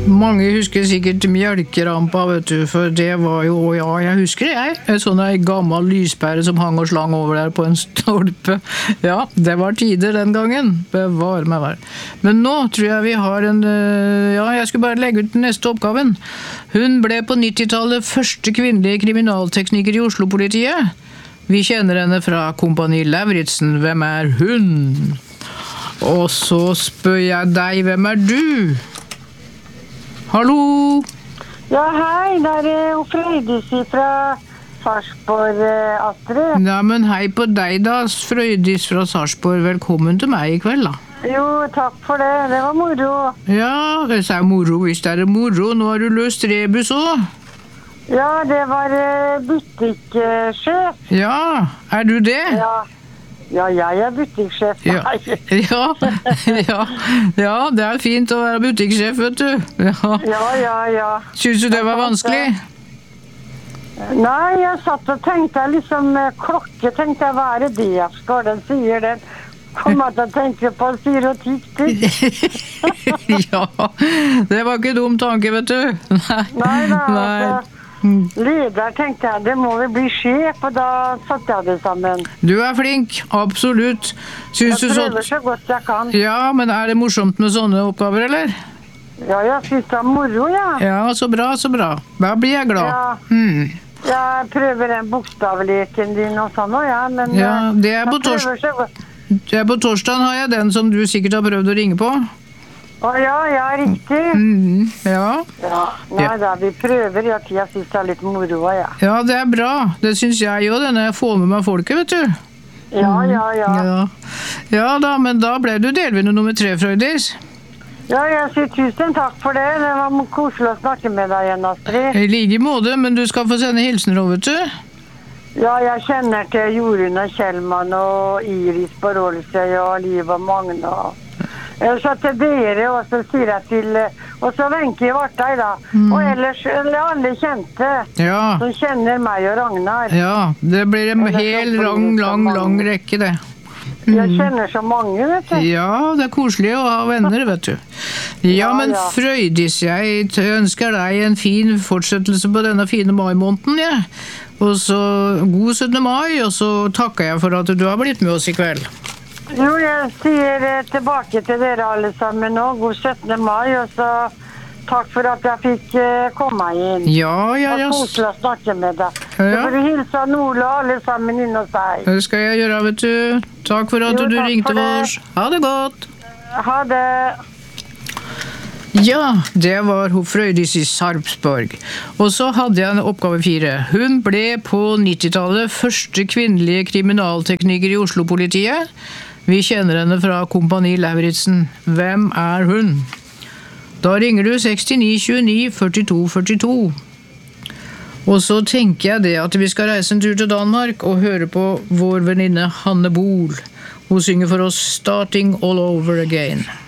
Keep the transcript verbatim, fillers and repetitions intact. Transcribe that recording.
Mange husker sikkert mjølkerampa, vet du, for det var jo, ja, jeg husker det, jeg. En sånn en gammel lyspære som hang og slang over der på en stolpe. Ja, det var tider den gangen. Bevar meg vel. Men nå tror jeg vi har en, ja, jeg skulle bare legge ut den neste oppgaven. Hun ble på nittitallet første kvinnelige kriminaltekniker i Oslo-politiet. Vi kjenner henne fra Kompani Lauritzen. Hvem er hun? Og så spør jeg deg, hvem er du? Hallo? Ja, hei, det er Frøydis fra Sarpsborg, Astrid. Ja, men hei på deg da, Frøydis fra Sarpsborg. Velkommen til meg i kveld da. Jo, takk for det. Det var moro. Ja, det er moro hvis det er moro. Nå har du løst rebus også. Ja, det var butikksjef. Ja, er du det? Ja. Ja, jeg er butikksjef. Ja. Ja, ja, ja, det er fint å være butikksjef, vet du. Ja, ja, ja. ja. Synes du det var vanskelig? Nei, jeg satt og tenkte liksom, klokke tenkte jeg, hva er det det skal den sier den? Kom at jeg tenker på fire og ti. Ja, det var ikke dum tanke, vet du. Nei, nei. nei. nei. Leder tenkte jeg, det må vi bli sjef, og da satt jeg det sammen. Du er flink, absolutt. Synes jeg prøver så... så godt jeg kan. Ja, men er det morsomt med sånne oppgaver, eller? Ja, jeg synes det er moro, ja. Ja, så bra, så bra. Da blir jeg glad. Ja. Hmm. Jeg prøver den bokstavleken din og sånn, og ja, men... Ja, det er på torsdag. På torsdagen har jeg den som du sikkert har prøvd å ringe på. Å ja, ja, riktig. Mm, ja. Ja, nei da, vi prøver, jeg, jeg synes det er litt moro, ja. Ja, det er bra. Det synes jeg jo, denne jeg får med meg folket, vet du. Ja, ja, ja. Ja, ja da, men da ble du delvinner nummer tre, Frøydis. Ja, jeg sier tusen takk for det. Det var koselig å snakke med deg igjen, Astrid. I like måte, men du skal få sende hilsener over, vet du. Ja, jeg kjenner til Jorunn og Kjellmann og Iris på Rolsøy og Liv og Magne og... Så til dere, og så sier jeg til, og så Wenche i Vartei da, mm. og ellers alle kjente, ja. Som kjenner meg og Ragnar. Ja, det blir en hel lang, lang, lang rekke det. Mm. Jeg kjenner så mange, vet du. Ja, det er koselig å ha venner, vet du. Ja, ja men ja. Frøydis, jeg ønsker deg en fin fortsettelse på denne fine mai-måneden, ja. Og så god syttende mai, og så takker jeg for at du har blitt med oss i kveld. Jo, jeg sier tilbake til dere alle sammen nå. God syttende mai, og så takk for at jeg fikk komme inn. Ja, ja, ja. Og koselig å snakke med deg. Ja, ja. Så får du hilse av Nole og alle sammen inn hos deg. Det skal jeg gjøre, vet du. Takk for at jo, du ringte oss. Ha det godt. Ha det. Ja, det var hun Frøydis i Sarpsborg. Og så hadde jeg en oppgave fire. Hun ble på nittitallet første kvinnelige kriminaltekniker i Oslo-politiet. Vi kjenner henne fra Kompani Lauritzen. Hvem er hun? Da ringer du sekstini tjueni førtito førtito. Og så tenker jeg det at vi skal reise en tur til Danmark og høre på vår venninne Hanne Bol. Hun synger for oss Starting All Over Again.